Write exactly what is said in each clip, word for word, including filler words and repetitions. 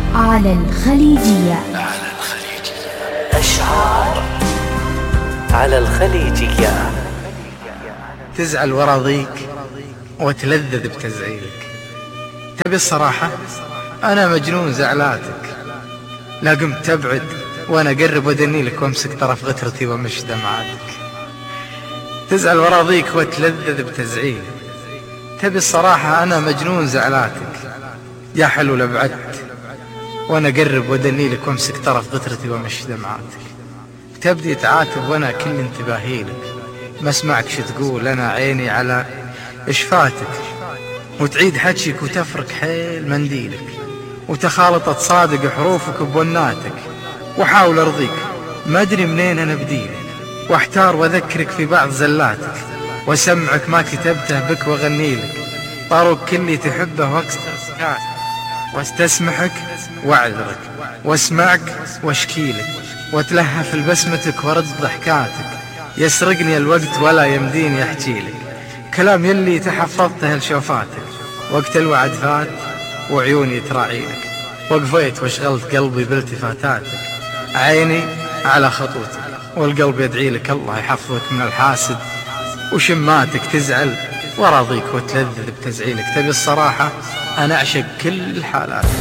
على الخليجية. على الخليجية أشعار على الخليجية. تزعل وراضيك وتلذذ بتزعيلك. تبي الصراحة أنا مجنون زعلاتك، لا قمت تبعد وأنا أقرب ودنيلك وامسك طرف غترتي ومش دمعاتك. تزعل وراضيك وتلذذ بتزعيلك. تبي الصراحة أنا مجنون زعلاتك، يا حلو لبعدت وأنا أقرب ودنيلك وامسك طرف غترتي ومش دمعاتك. تبدي تعاتب وأنا كل انتباهي لك، ما اسمعك شو تقول أنا عيني على إشفاتك، وتعيد حجيك وتفرك حيل منديلك، وتخالط تصادق حروفك بوناتك. وحاول أرضيك ما أدري منين أنا بديلك، واحتار وأذكرك في بعض زلاتك، وسمعك ما كتبته بك وأغنيلك. طاروك كلي تحبه واكسر سكاتك، واستسمحك واعذرك واسمعك واشكيلك، واتلهف لبسمتك ورد ضحكاتك. يسرقني الوقت ولا يمديني احجيلك، كلام يلي تحفظته لشوفاتك. وقت الوعد فات وعيوني تراعيلك، وقفيت واشغلت قلبي بالتفاتاتك. عيني على خطوتك والقلب يدعيلك، الله يحفظك من الحاسد وشماتك. تزعل وراضيك وتلذذ بتزعيلك. تبي الصراحة أنا أعشق كل حالاتك.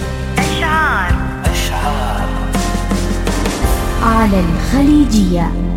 أشعار أشعار على الخليجية.